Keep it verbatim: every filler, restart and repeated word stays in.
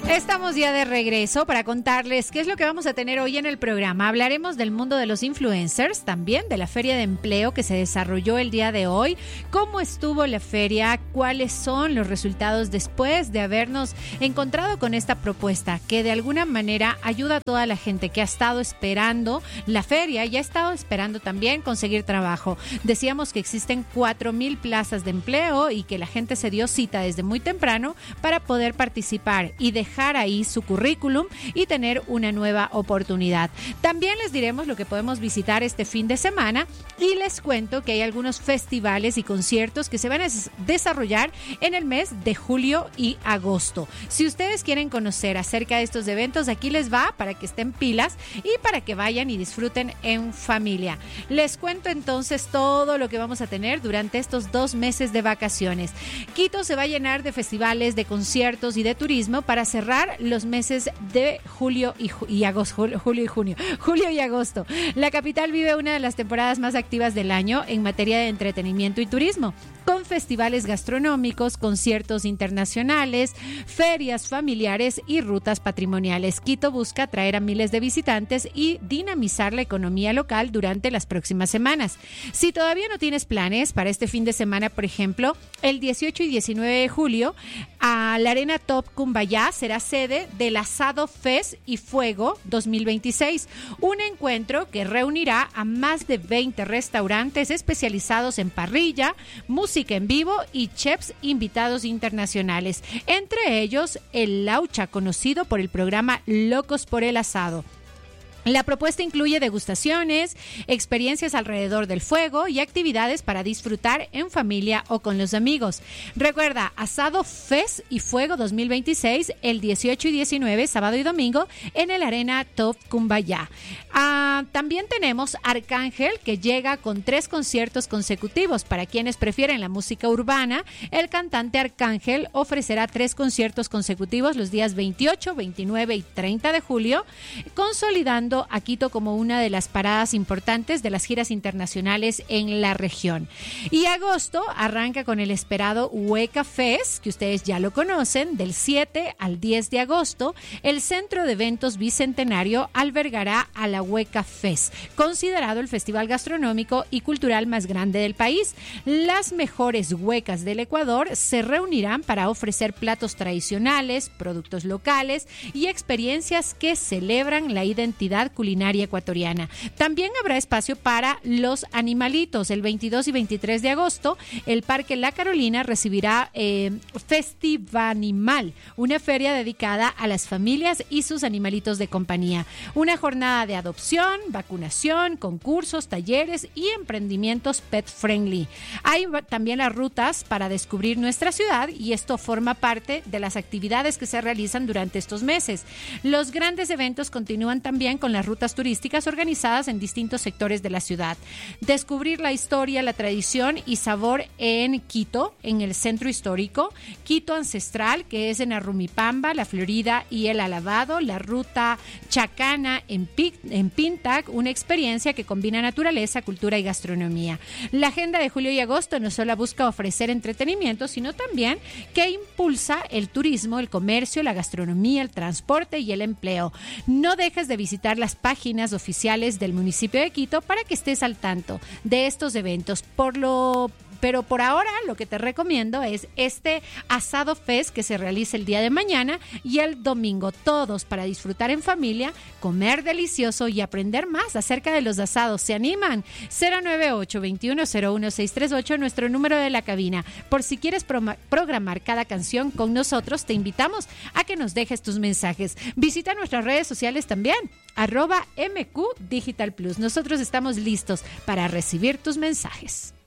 Estamos ya de regreso para contarles qué es lo que vamos a tener hoy en el programa. Hablaremos del mundo de los influencers, también de la feria de empleo que se desarrolló el día de hoy, cómo estuvo la feria, cuáles son los resultados después de habernos encontrado con esta propuesta que de alguna manera ayuda a toda la gente que ha estado esperando la feria y ha estado esperando también conseguir trabajo. Decíamos que existen cuatro mil plazas de empleo y que la gente se dio cita desde muy temprano para poder participar y dejar ahí su currículum y tener una nueva oportunidad. También les diremos lo que podemos visitar este fin de semana y les cuento que hay algunos festivales y conciertos que se van a desarrollar en el mes de julio y agosto. Si ustedes quieren conocer acerca de estos eventos, aquí les va para que estén pilas y para que vayan y disfruten en familia. Les cuento entonces todo lo que vamos a tener durante estos dos meses de vacaciones. Quito se va a llenar de festivales, de conciertos y de turismo para cerrar los meses de julio y, ju- y agosto, julio, julio y junio, julio y agosto. La capital vive una de las temporadas más activas del año en materia de entretenimiento y turismo, con festivales gastronómicos, conciertos internacionales, ferias familiares y rutas patrimoniales. Quito busca atraer a miles de visitantes y dinamizar la economía local durante las próximas semanas. Si todavía no tienes planes para este fin de semana, por ejemplo, el dieciocho y diecinueve de julio, a la Arena Top Cumbayá será sede del Asado Fest y Fuego dos mil veintiséis, un encuentro que reunirá a más de veinte restaurantes especializados en parrilla, música en vivo y chefs invitados internacionales, entre ellos el Laucha, conocido por el programa Locos por el Asado. La propuesta incluye degustaciones, experiencias alrededor del fuego y actividades para disfrutar en familia o con los amigos. Recuerda, Asado Fest y Fuego dos mil veintiséis, el dieciocho y diecinueve, sábado y domingo, en el Arena Top Cumbayá. Ah, también tenemos Arcángel, que llega con tres conciertos consecutivos. Para quienes prefieren la música urbana, el cantante Arcángel ofrecerá tres conciertos consecutivos los días veintiocho, veintinueve y treinta de julio, consolidando a Quito como una de las paradas importantes de las giras internacionales en la región. Y agosto arranca con el esperado Hueca Fest, que ustedes ya lo conocen. Del siete al diez de agosto, el Centro de Eventos Bicentenario albergará a la Hueca Fest, considerado el festival gastronómico y cultural más grande del país. Las mejores huecas del Ecuador se reunirán para ofrecer platos tradicionales, productos locales y experiencias que celebran la identidad culinaria ecuatoriana. También habrá espacio para los animalitos. El veintidós y veintitrés de agosto, el Parque La Carolina recibirá eh, Festivanimal, una feria dedicada a las familias y sus animalitos de compañía. Una jornada de adopción, vacunación, concursos, talleres y emprendimientos pet friendly. Hay también las rutas para descubrir nuestra ciudad y esto forma parte de las actividades que se realizan durante estos meses. Los grandes eventos continúan también con las rutas turísticas organizadas en distintos sectores de la ciudad. Descubrir la historia, la tradición y sabor en Quito, en el centro histórico, Quito Ancestral, que es en Arrumipamba, La Florida y El Alabado, la ruta Chacana en, Pic, en Pintac, una experiencia que combina naturaleza, cultura y gastronomía. La agenda de julio y agosto no solo busca ofrecer entretenimiento, sino también que impulsa el turismo, el comercio, la gastronomía, el transporte y el empleo. No dejes de visitar las páginas oficiales del municipio de Quito para que estés al tanto de estos eventos. Por lo Pero por ahora lo que te recomiendo es este Asado Fest que se realiza el día de mañana y el domingo, todos para disfrutar en familia, comer delicioso y aprender más acerca de los asados. ¿Se animan? cero nueve ocho, veintiuno cero uno, seiscientos treinta y ocho, nuestro número de la cabina. Por si quieres pro- programar cada canción con nosotros, te invitamos a que nos dejes tus mensajes. Visita nuestras redes sociales también, arroba M Q Digital Plus. Nosotros estamos listos para recibir tus mensajes.